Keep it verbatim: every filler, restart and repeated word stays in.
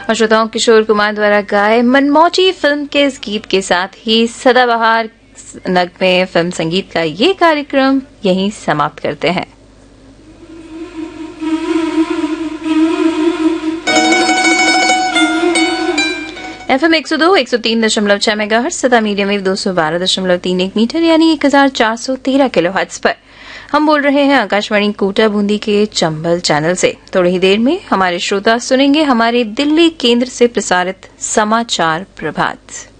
और श्रोताओं किशोर कुमार द्वारा गाए मनमौजी फिल्म के इस गीत के साथ ही सदाबहार नगमे फिल्म संगीत का ये कार्यक्रम यहीं समाप्त करते हैं। एफ एम एक सौ दो एक सौ तीन दशमलव छह मेगाहर्ट्ज तथा मीडियम वेव दो सौ बारह दशमलव तीन एक मीटर यानी एक हजार चार सौ तेरह किलोहर्ट्ज पर हम बोल रहे हैं आकाशवाणी कोटा बूंदी के चंबल चैनल से। थोड़ी ही देर में हमारे श्रोता सुनेंगे हमारे दिल्ली केंद्र से प्रसारित समाचार प्रभात।